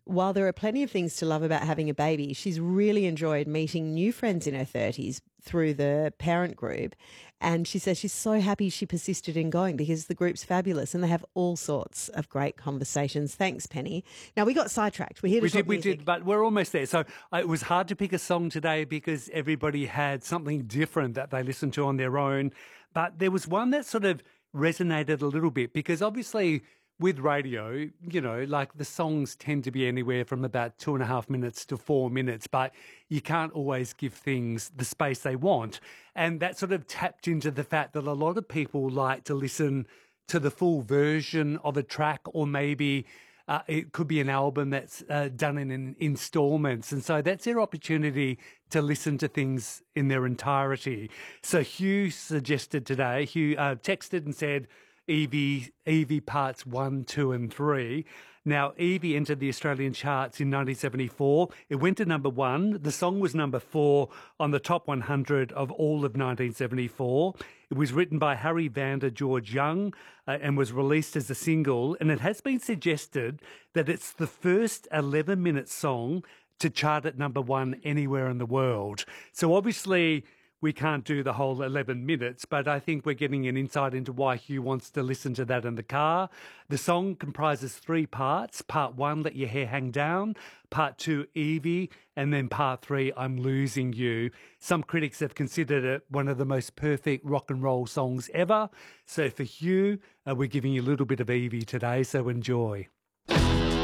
while there are plenty of things to love about having a baby, she's really enjoyed meeting new friends in her 30s through the parent group. And she says she's so happy she persisted in going because the group's fabulous and they have all sorts of great conversations. Thanks, Penny. Now, we got sidetracked. We're here to talk We music. did, but we're almost there. So it was hard to pick a song today because everybody had something different that they listened to on their own. But there was one that sort of resonated a little bit because obviously with radio, you know, like the songs tend to be anywhere from about 2.5 minutes to 4 minutes, but you can't always give things the space they want. And that sort of tapped into the fact that a lot of people like to listen to the full version of a track, or maybe it could be an album that's done in installments. And so that's their opportunity to listen to things in their entirety. So Hugh suggested today, Hugh texted and said, Evie parts 1, 2 and 3. Now, Evie entered the Australian charts in 1974. It went to number 1. The song was number 4 on the top 100 of all of 1974. It was written by Harry Vanda George Young and was released as a single. And it has been suggested that it's the first 11-minute song to chart at number 1 anywhere in the world. So obviously we can't do the whole 11 minutes, but I think we're getting an insight into why Hugh wants to listen to that in the car. The song comprises 3 parts. Part 1, Let Your Hair Hang Down. Part 2, Evie. And then Part 3, I'm Losing You. Some critics have considered it one of the most perfect rock and roll songs ever. So for Hugh, we're giving you a little bit of Evie today, so enjoy.